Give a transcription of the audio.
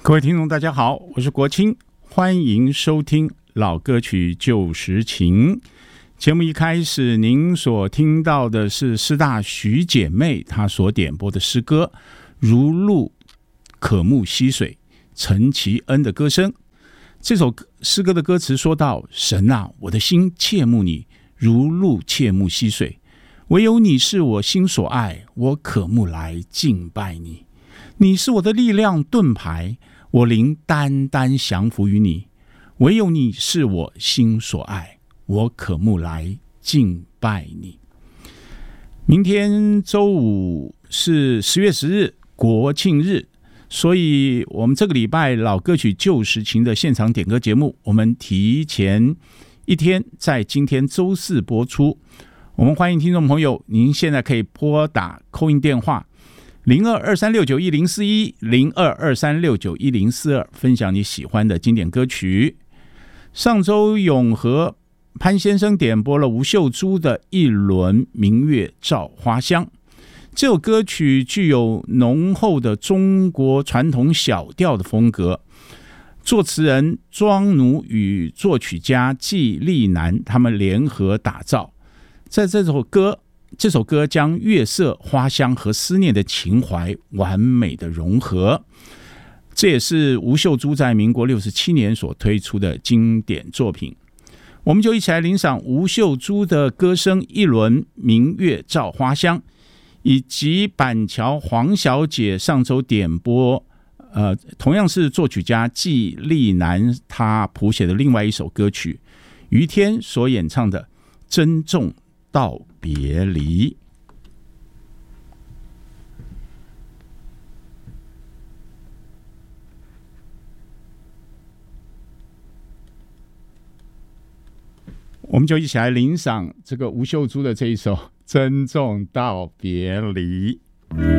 各位听众大家好，我是国清，欢迎收听老歌曲旧时情。节目一开始您所听到的是师大徐姐妹她所点播的诗歌如露渴慕溪水，陈其恩的歌声。这首诗歌的歌词说到，神啊，我的心切慕你，如露切慕溪水，唯有你是我心所爱，我渴慕来敬拜你。你是我的力量盾牌，我灵单单降服于你，唯有你是我心所爱，我渴慕来敬拜你。明天周五是10月10日国庆日，所以我们这个礼拜老歌曲旧时情的现场点歌节目，我们提前一天在今天周四播出。我们欢迎听众朋友，您现在可以拨打call in电话0223691041 0223691042，分享你喜欢的经典歌曲。上周永和潘先生点播了吴秀珠的一轮明月照花香，这首歌曲具有浓厚的中国传统小调的风格，作词人庄奴与作曲家纪丽南他们联合打造。在这首歌将月色、花香和思念的情怀完美的融合，这也是吴秀珠在民国67年所推出的经典作品。我们就一起来欣赏吴秀珠的歌声一轮明月照花香，以及板桥黄小姐上周点播同样是作曲家纪丽南她谱写的另外一首歌曲，于天所演唱的珍重道别离。我们就一起来欣赏这个吴秀珠的这一首珍重道别离。